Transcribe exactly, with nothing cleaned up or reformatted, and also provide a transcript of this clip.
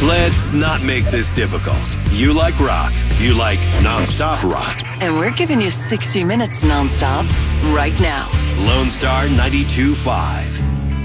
Let's not make this difficult. You like rock. You like non-stop rock. And we're giving you sixty minutes non-stop right now. Lone Star ninety-two point five.